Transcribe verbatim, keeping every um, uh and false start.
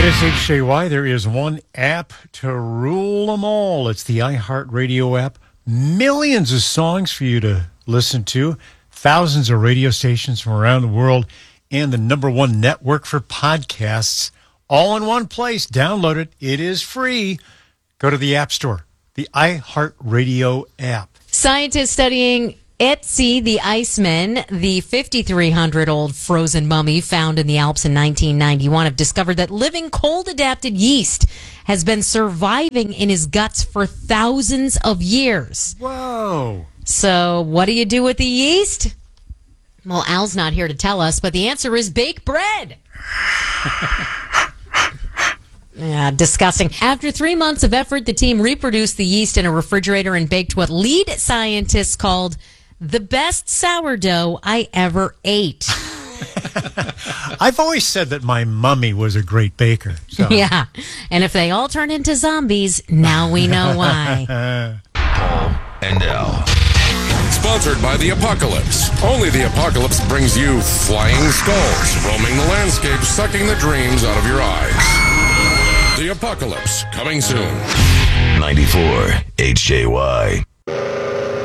This is H J Y. There is one app to rule them all. It's the iHeartRadio app. Millions of songs for you to listen to. Thousands of radio stations from around the world. And the number one network for podcasts. All in one place. Download it. It is free. Go to the App Store. The iHeartRadio app. Scientists studying Ötzi the Iceman, the fifty-three hundred old frozen mummy found in the Alps in nineteen ninety-one, have discovered that living cold-adapted yeast has been surviving in his guts for thousands of years. Whoa. So what do you do with the yeast? Well, Al's not here to tell us, but the answer is bake bread. Yeah, disgusting. After three months of effort, the team reproduced the yeast in a refrigerator and baked what lead scientists called the best sourdough I ever ate. I've always said that my mummy was a great baker. So. Yeah, and if they all turn into zombies, now we know why. Paul and Al. Sponsored by The Apocalypse. Only The Apocalypse brings you flying skulls, roaming the landscape, sucking the dreams out of your eyes. The Apocalypse, coming soon. ninety-four H J Y.